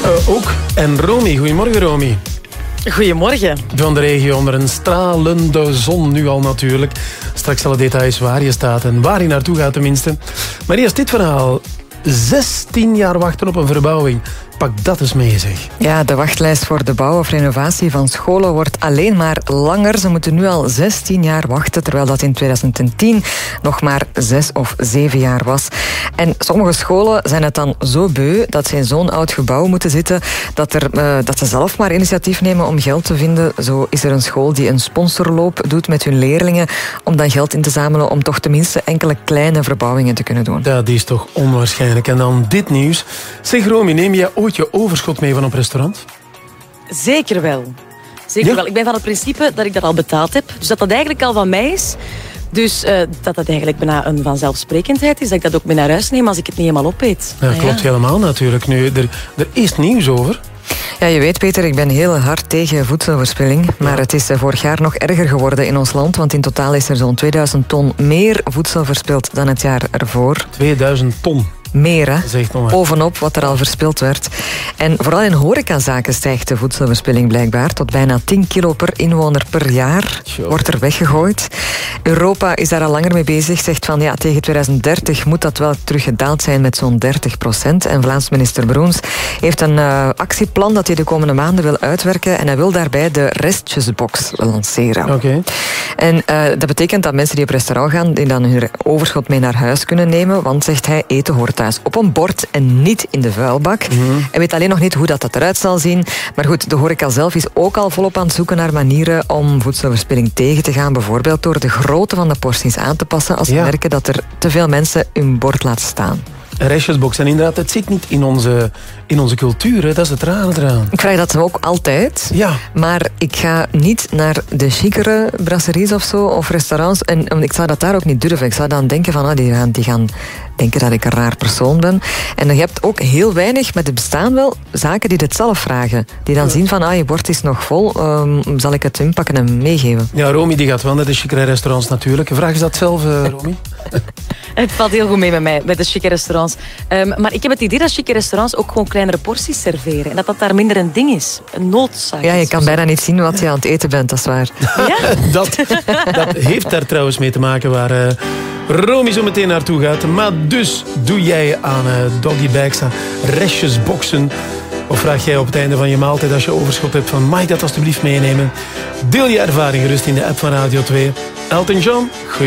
ook. En Romy, goedemorgen Romy. Goedemorgen. Van de regio onder een stralende zon nu al natuurlijk. Straks alle details waar je staat en waar je naartoe gaat tenminste. Maar eerst dit verhaal. 16 jaar wachten op een verbouwing. Pak dat eens mee, zeg. Ja, de wachtlijst voor de bouw of renovatie van scholen wordt alleen maar langer. Ze moeten nu al 16 jaar wachten, terwijl dat in 2010 nog maar 6 of 7 jaar was. En sommige scholen zijn het dan zo beu dat ze in zo'n oud gebouw moeten zitten dat ze zelf maar initiatief nemen om geld te vinden. Zo is er een school die een sponsorloop doet met hun leerlingen om dan geld in te zamelen om toch tenminste enkele kleine verbouwingen te kunnen doen. Dat is toch onwaarschijnlijk. En dan dit nieuws. Zeg Romy, neem jij ooit je overschot mee van op restaurant? Zeker wel. Zeker wel. Ik ben van het principe dat ik dat al betaald heb. Dus dat eigenlijk al van mij is. Dus dat eigenlijk bijna een vanzelfsprekendheid is. Dat ik dat ook mee naar huis neem als ik het niet helemaal opeet. Ja, klopt helemaal natuurlijk. Nu, er is nieuws over. Ja, je weet Peter, ik ben heel hard tegen voedselverspilling. Maar het is vorig jaar nog erger geworden in ons land. Want in totaal is er zo'n 2000 ton meer voedsel verspild dan het jaar ervoor. 2000 ton. Meer, hè? Bovenop wat er al verspild werd. En vooral in horecazaken stijgt de voedselverspilling blijkbaar. Tot bijna 10 kilo per inwoner per jaar wordt er weggegooid. Europa is daar al langer mee bezig. Zegt van ja, tegen 2030 moet dat wel terug gedaald zijn met zo'n 30%. En Vlaams minister Broens heeft een actieplan dat hij de komende maanden wil uitwerken. En hij wil daarbij de restjesbox lanceren. Okay. En dat betekent dat mensen die op restaurant gaan, die dan hun overschot mee naar huis kunnen nemen. Want, zegt hij, eten hoort thuis op een bord en niet in de vuilbak. Hij weet alleen nog niet hoe dat eruit zal zien. Maar goed, de horeca zelf is ook al volop aan het zoeken naar manieren om voedselverspilling tegen te gaan. Bijvoorbeeld door de grootte van de porties aan te passen als ze merken dat er te veel mensen hun bord laten staan. Restjesbox. En inderdaad, het zit niet in onze cultuur. Hè. Dat is het rare eraan. Ik vraag dat ook altijd. Ja. Maar ik ga niet naar de chicere brasseries of zo, of restaurants. En ik zou dat daar ook niet durven. Ik zou dan denken van, die gaan denken dat ik een raar persoon ben. En je hebt ook heel weinig, met het bestaan wel, zaken die dit zelf vragen. Die dan zien van, je bord is nog vol. Zal ik het inpakken en meegeven? Ja, Romy die gaat wel naar de chicere restaurants natuurlijk. Vraag je dat zelf, Romy? Het valt heel goed mee met mij, met de chique restaurants. Maar ik heb het idee dat chique restaurants ook gewoon kleinere porties serveren. En dat daar minder een ding is. Een noodzaak. Ja, je kan bijna niet zien wat je aan het eten bent, dat is waar. Ja? dat heeft daar trouwens mee te maken waar Romy zo meteen naartoe gaat. Maar dus doe jij aan doggy bags, aan restjesboxen. Of vraag jij op het einde van je maaltijd als je overschot hebt van mag ik dat alsjeblieft meenemen? Deel je ervaring gerust in de app van Radio 2. Elton John,